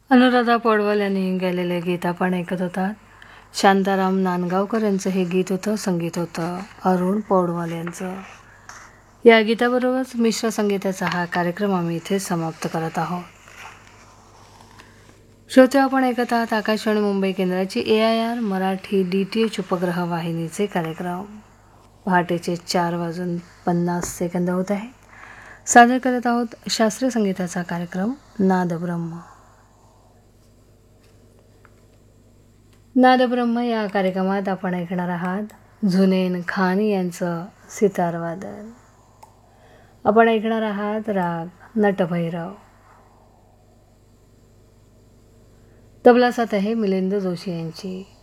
अनुराधा पौडवाल यांनी गायलेले गीत आपण ऐकत होतात. शांताराम नांदगावकर यांचं हे गीत होतं. संगीत होतं अरुण पौडवाल यांचं. या गीताबरोबरच मिश्र संगीताचा हा कार्यक्रम आम्ही इथे समाप्त करत आहोत. श्रोते, आपण ऐकत आहात आकाशवाणी मुंबई केंद्राची AIR मराठी DTH उपग्रह वाहिनीचे कार्यक्रम. पहाटेचे 4:50 होत आहे. सादर करत आहोत शास्त्रीय संगीताचा कार्यक्रम नादब्रह्म. नादब्रह्म या कार्यक्रमात आपण ऐकणार आहात झुनेन खान यांचं सितारवादन. आपण ऐकणार आहात राग नटभैरव. तबला साथ आहे मिलिंद जोशी यांची.